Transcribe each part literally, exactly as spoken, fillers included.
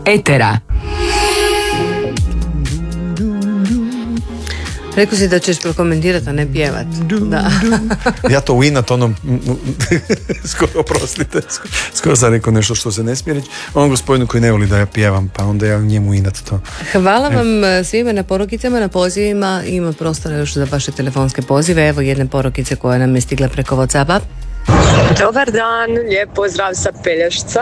etera. Rekao si da ćeš prokomentirati, a ne pjevat. Da. Ja to u inat onom skoro, oprostite, skoro sam rekao nešto što se ne smije reći. On gospodinu koji ne voli da ja pjevam, pa onda ja njemu inat to. Hvala vam svima na porukicama, na pozivima. Ima prostora još za vaše telefonske pozive. Evo jedne porukice koja nam je stigla preko WhatsAppa. Dobar dan, lijep pozdrav sa Pelješca.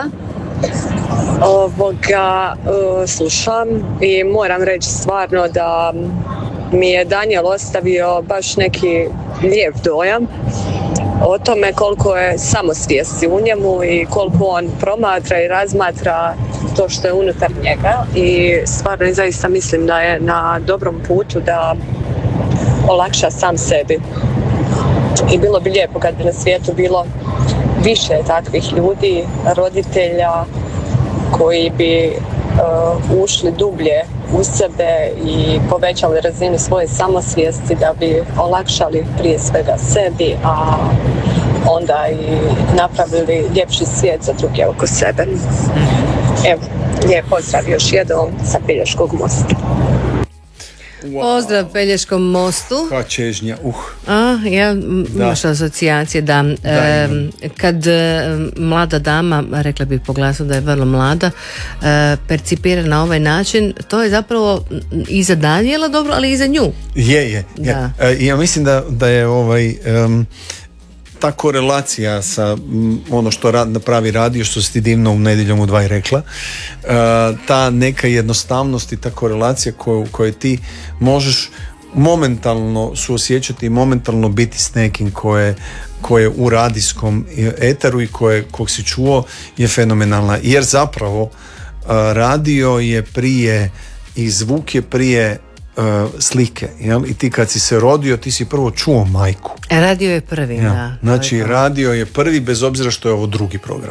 Ovoga uh, slušam i moram reći stvarno da mi je Danijel ostavio baš neki lijep dojam o tome koliko je samosvijesti u njemu i koliko on promatra i razmatra to što je unutar njega, i stvarno i zaista mislim da je na dobrom putu da olakša sam sebi. I bilo bi lijepo kad bi na svijetu bilo više takvih ljudi, roditelja koji bi uh, ušli dublje u sebe i povećali razinu svoje samosvijesti da bi olakšali prije svega sebi, a onda i napravili ljepši svijet za druge oko sebe. Evo, lijep pozdrav još jednom sa Pelješkog mosta. Wow. Pozdrav Pelješkom mostu. Ka čežnja, uh. A, ja, imaš asocijacije da, da e, kad e, mlada dama, rekla bih po glasu da je vrlo mlada, e, percipira na ovaj način, to je zapravo i za Danijela dobro, ali i za nju. Je, je. je. E, ja mislim da, da je ovaj... Um, ta korelacija sa m, ono što rad, napravi radio, što si ti divno u Nedjeljom u dva i rekla, uh, ta neka jednostavnost i ta korelacija koju, koju ti možeš momentalno suosjećati i momentalno biti s nekim koje, koje u radijskom eteru i koje, kog si čuo, je fenomenalna. Jer zapravo uh, radio je prije i zvuk je prije Uh, slike, jel? I ti kad si se rodio, ti si prvo čuo majku. Radio je prvi, ja. Da. Znači, radio je prvi, bez obzira što je ovo drugi program.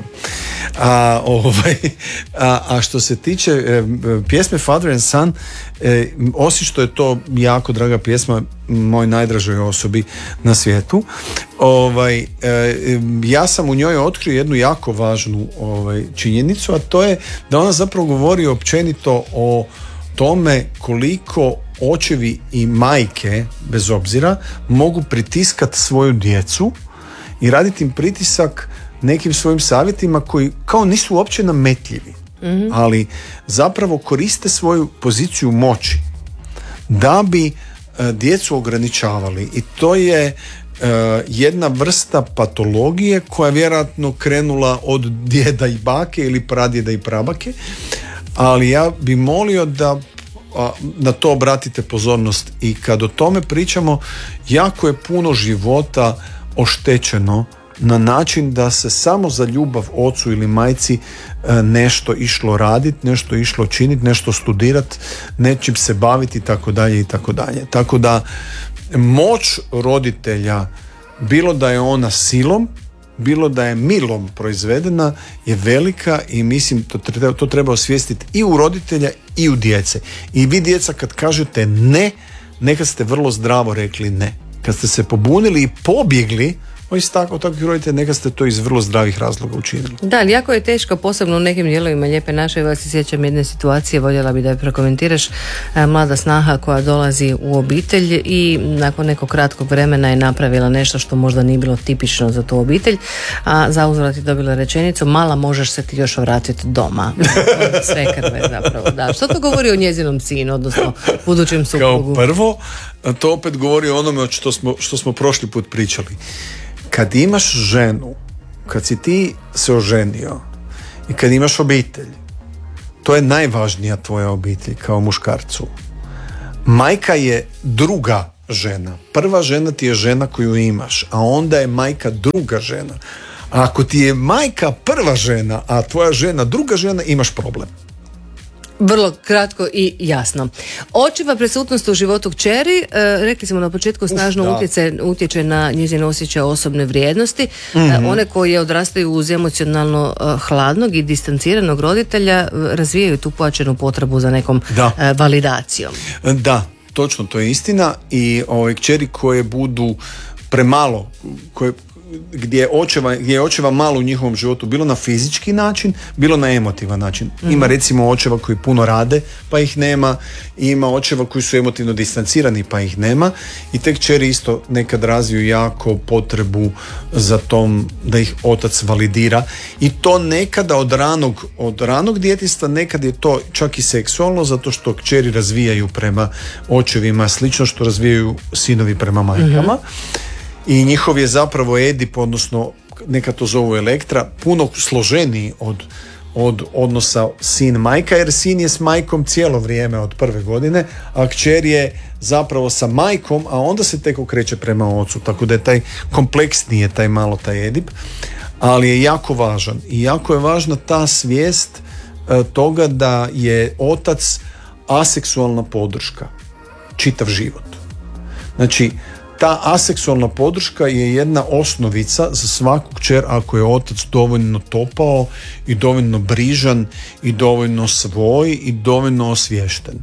A, ovaj, a, a što se tiče e, pjesme Father and Son, e, osim što je to jako draga pjesma moj najdražoj osobi na svijetu, ovaj, e, ja sam u njoj otkrio jednu jako važnu ovaj, činjenicu, a to je da ona zapravo govori općenito o tome koliko očevi i majke, bez obzira, mogu pritiskat svoju djecu i raditi im pritisak nekim svojim savjetima koji kao nisu uopće nametljivi, mm-hmm. ali zapravo koriste svoju poziciju moći da bi uh, djecu ograničavali, i to je uh, jedna vrsta patologije koja je vjerojatno krenula od djeda i bake ili pradjeda i prabake, ali ja bi molio da na to obratite pozornost, i kad o tome pričamo, jako je puno života oštećeno na način da se samo za ljubav ocu ili majci nešto išlo raditi, nešto išlo činiti, nešto studirati, nečim se baviti i tako dalje i tako dalje. Tako da moć roditelja, bilo da je ona silom, bilo da je milom proizvedena, je velika, i mislim to treba, to treba osvijestiti i u roditelja i u djece. I vi djeca kad kažete ne, neka ste vrlo zdravo rekli ne. Kad ste se pobunili i pobjegli od tako, takvih roditelja, neka ste to iz vrlo zdravih razloga učinili. Da, ali jako je teško, posebno u nekim dijelovima Lijepe naše. Vas se sjećam jedne situacije, voljela bi da je prokomentiraš. Mlada snaha koja dolazi u obitelj i nakon nekog kratkog vremena je napravila nešto što možda nije bilo tipično za tu obitelj, a zauzvrat je dobila rečenicu: mala, možeš se ti još vratiti doma. Sve krve zapravo. Da. Što to govori o njezinom sinu, odnosno budućem suprugu? Kao prvo, to opet govori o onome što smo, što smo prošli put pričali. Kad imaš ženu, kad si ti se oženio i kad imaš obitelj, to je najvažnija tvoja obitelj kao muškarcu. Majka je druga žena. Prva žena ti je žena koju imaš, a onda je majka druga žena. A ako ti je majka prva žena, a tvoja žena druga žena, imaš problem. Vrlo kratko i jasno. Očeva prisutnost u životu kćeri, e, rekli smo na početku, snažno Uf, utječe, utječe na njezine osjećaje osobne vrijednosti. Mm-hmm. E, one koje odrastaju uz emocionalno e, hladnog i distanciranog roditelja razvijaju tu pojačanu potrebu za nekom e, validacijom. Da, točno, to je istina. I ove kćeri koje budu premalo, koje gdje je očeva, gdje je očeva malo u njihovom životu, bilo na fizički način, bilo na emotivan način. Mm-hmm. Ima recimo očeva koji puno rade, pa ih nema, ima očeva koji su emotivno distancirani, pa ih nema, i te kćeri isto nekad razviju jako potrebu za tom da ih otac validira, i to nekada od ranog, od ranog djetinjstva, nekad je to čak i seksualno, zato što kćeri razvijaju prema očevima slično što razvijaju sinovi prema majkama. Mm-hmm. I njihov je zapravo Edip, odnosno neka to zovu Elektra, puno složeniji od, od odnosa sin-majka, jer sin je s majkom cijelo vrijeme od prve godine, a kćer je zapravo sa majkom, a onda se tek okreće prema ocu, tako da je taj kompleksniji, taj malo taj Edip, ali je jako važan. I jako je važna ta svijest e, toga da je otac aseksualna podrška čitav život. Znači, ta aseksualna podrška je jedna osnovica za svaku kćer ako je otac dovoljno topao i dovoljno brižan i dovoljno svoj i dovoljno osviješten.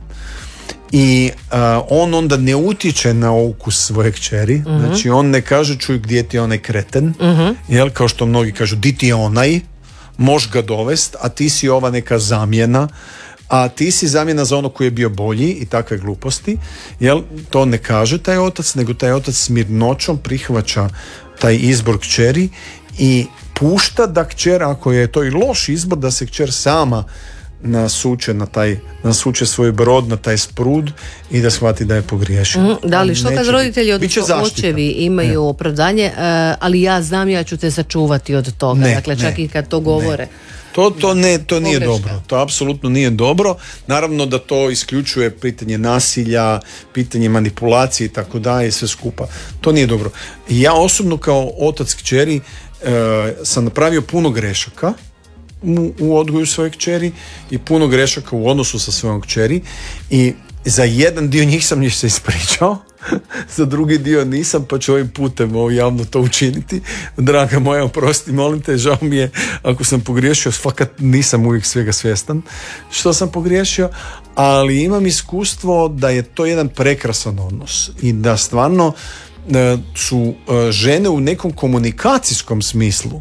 I uh, on onda ne utječe na ukus svoje kćeri, uh-huh. znači on ne kaže čuj gdje ti je onaj kreten, uh-huh. jel, kao što mnogi kažu di ti je onaj, moš ga dovest, a ti si ova neka zamjena, a ti si zamjena za ono koji je bio bolji i takve gluposti, jel, to ne kaže taj otac, nego taj otac s mirnoćom prihvaća taj izbor kćeri i pušta da kćer, ako je to i loš izbor, da se kćer sama nasuče na taj, nasuče svoj brod na taj sprud i da shvati da je pogriješio. Mm, da li što kad roditelji odnosno očevi imaju ne. opravdanje, uh, ali ja znam, ja ću te sačuvati od toga, ne, dakle čak ne, i kad to govore. Ne. To, to, ne, to nije dobro, to apsolutno nije dobro. Naravno da to isključuje pitanje nasilja, pitanje manipulacije i tako dalje, sve skupa. To nije dobro. Ja osobno kao otac kćeri uh, sam napravio puno grešaka u, u odgoju svoje kćeri i puno grešaka u odnosu sa svojom kćeri, i za jedan dio njih sam se ispričao, za drugi dio nisam, pa ću ovim putem ovo javno to učiniti. Draga moja, oprosti, molim te, žao mi je ako sam pogriješio, fakat nisam uvijek svega svjestan što sam pogriješio, ali imam iskustvo da je to jedan prekrasan odnos i da stvarno e, su e, žene u nekom komunikacijskom smislu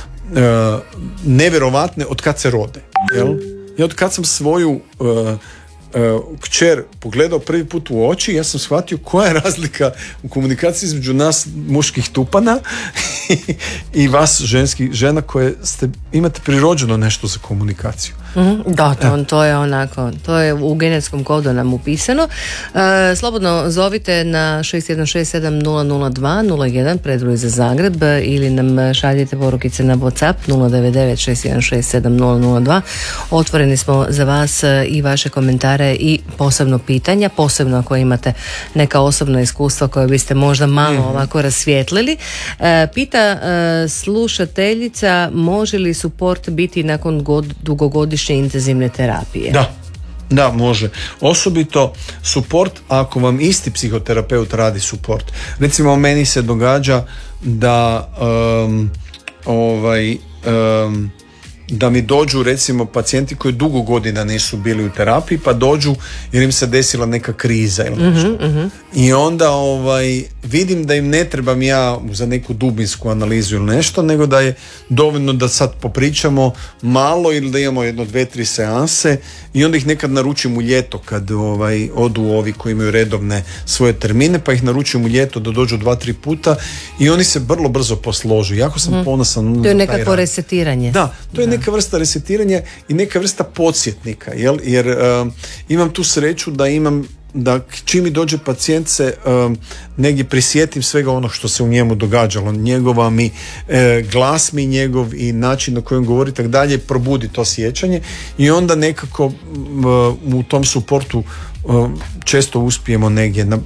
e, nevjerovatne od kad se rode, jel? I od kad sam svoju e, Uh, kćer pogledao prvi put u oči, ja sam shvatio koja je razlika u komunikaciji između nas muških tupana i, i vas ženskih žena koje ste, imate prirođeno nešto za komunikaciju. Mm-hmm, da, to, to je onako, to je u genetskom kodu nam upisano. Uh, slobodno zovite na šest jedan šest sedam nula nula dva nula jedan predbroj za Zagreb, ili nam šaljite porukice na WhatsApp nula devet devet šest jedan šest sedam nula nula dva. Otvoreni smo za vas i vaše komentare i posebno pitanja, posebno ako imate neka osobna iskustva koje biste možda malo mm-hmm. ovako rasvijetlili. E, pita e, slušateljica, može li suport biti nakon god, dugogodišnje intenzivne terapije? Da. Da, može. Osobito suport ako vam isti psihoterapeut radi suport. Recimo, meni se događa da um, ovaj um, da mi dođu recimo pacijenti koji dugo godina nisu bili u terapiji, pa dođu jer im se desila neka kriza ili nešto. Uh-huh, uh-huh. I onda ovaj, vidim da im ne trebam ja za neku dubinsku analizu ili nešto, nego da je dovoljno da sad popričamo malo ili da imamo jedno, dve, tri seanse, i onda ih nekad naručim u ljeto kad ovaj, odu ovi koji imaju redovne svoje termine, pa ih naručim u ljeto da dođu dva, tri puta i oni se vrlo brzo posložu. Jako sam uh-huh. ponosan. To je nekako resetiranje. Da, to je neka vrsta resetiranja i neka vrsta podsjetnika, jel? Jer uh, imam tu sreću da imam, da čim mi dođe pacijent se um, negdje prisjetim svega onog što se u njemu događalo, njegova mi e, glas mi njegov i način na kojem govori tak dalje probudi to sjećanje, i onda nekako um, u tom suportu um, često uspijemo negdje na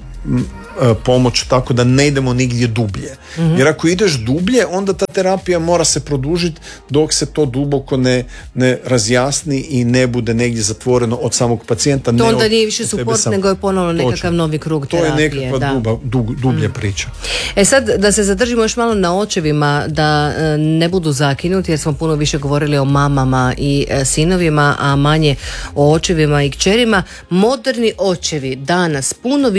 pomoć tako da ne idemo nigdje dublje. Mm-hmm. Jer ako ideš dublje, onda ta terapija mora se produžiti dok se to duboko ne, ne razjasni i ne bude negdje zatvoreno od samog pacijenta. To onda nije više suport, nego je ponovno nekakav Točno. novi krug terapije. To je nekakva duba, dug, dublja mm. priča. E sad, da se zadržimo još malo na očevima, da e, ne budu zakinuti, jer smo puno više govorili o mamama i e, sinovima, a manje o očevima i kćerima. Moderni očevi danas puno više vremena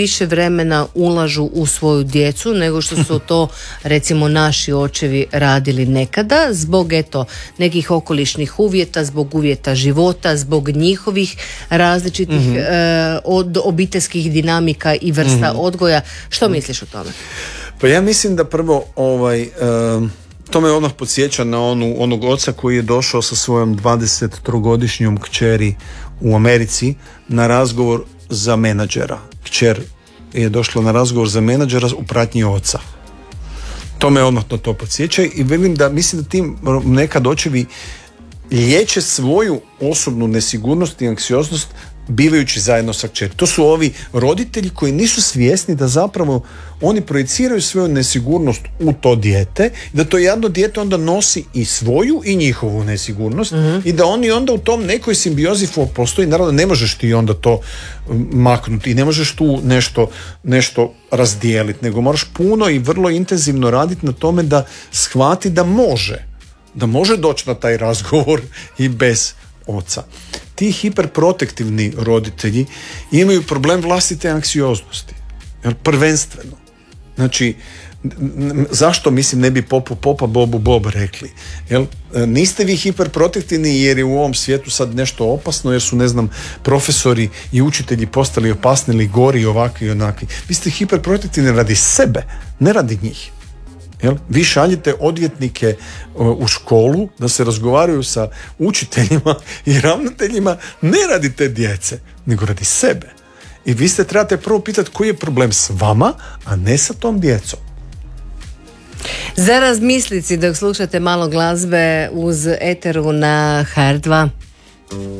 vremena ulažu u svoju djecu nego što su to recimo naši očevi radili nekada, zbog eto nekih okolišnih uvjeta, zbog uvjeta života, zbog njihovih različitih mm-hmm. e, od obiteljskih dinamika i vrsta mm-hmm. odgoja. Što misliš o tome? Pa ja mislim da prvo ovaj, um, to me odmah podsjeća na onu, onog oca koji je došao sa svojom dvadesettrogodišnjom kćeri u Americi na razgovor za menadžera. Kćer je došla na razgovor za menadžera u pratnji oca. To me odmah na to podsjeća i velim da mislim da tim nekad očevi liječe svoju osobnu nesigurnost i anksioznost bivajući zajedno sa kćeri. To su ovi roditelji koji nisu svjesni da zapravo oni projiciraju svoju nesigurnost u to dijete, da to jedno dijete onda nosi i svoju i njihovu nesigurnost mm-hmm. i da oni onda u tom nekoj simbiozi postoji. Naravno ne možeš ti onda to maknuti i ne možeš tu nešto, nešto razdijeliti, nego moraš puno i vrlo intenzivno raditi na tome da shvati da može da može doći na taj razgovor i bez oca. Ti hiperprotektivni roditelji imaju problem vlastite anksioznosti. Jel, prvenstveno. Znači, zašto mislim ne bi popu popa bobu bob rekli? Jel, niste vi hiperprotektivni jer je u ovom svijetu sad nešto opasno, jer su ne znam profesori i učitelji postali opasni ili gori, ovakvi i onakvi. Vi ste hiperprotektivni radi sebe, ne radi njih. Jel? Vi šaljete odvjetnike u školu da se razgovaraju sa učiteljima i ravnateljima ne radi te djece, nego radi sebe. I vi ste trebate prvo pitati koji je problem s vama, a ne sa tom djecom. Za razmislici dok slušate malo glazbe uz Eteru na H R dva.